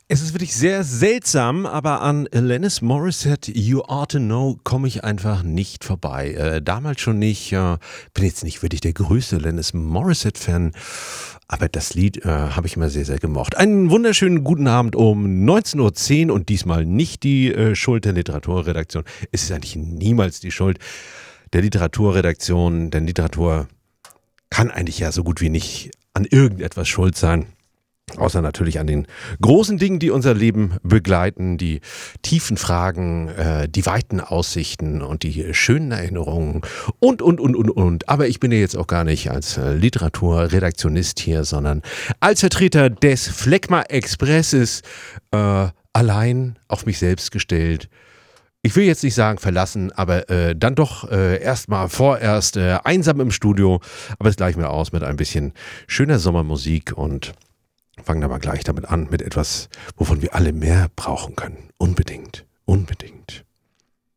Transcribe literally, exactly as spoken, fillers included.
Es ist wirklich sehr seltsam, aber an Alanis Morissette, You Ought to Know, komme ich einfach nicht vorbei. Äh, damals schon nicht. Äh, bin jetzt nicht wirklich der größte Alanis Morissette-Fan, aber das Lied äh, habe ich immer sehr, sehr gemocht. Einen wunderschönen guten Abend um neunzehn Uhr zehn und diesmal nicht die äh, Schuld der Literaturredaktion. Es ist eigentlich niemals die Schuld der Literaturredaktion, denn Literatur kann eigentlich ja so gut wie nicht an irgendetwas schuld sein. Außer natürlich an den großen Dingen, die unser Leben begleiten, die tiefen Fragen, äh, die weiten Aussichten und die schönen Erinnerungen und, und, und, und, und. Aber ich bin ja jetzt auch gar nicht als äh, Literaturredaktionist hier, sondern als Vertreter des Phlegma Expresses äh, allein auf mich selbst gestellt. Ich will jetzt nicht sagen verlassen, aber äh, dann doch äh, erstmal vorerst äh, einsam im Studio. Aber es gleich mal aus mit ein bisschen schöner Sommermusik und fangen wir mal gleich damit an, mit etwas, wovon wir alle mehr brauchen können. Unbedingt, unbedingt.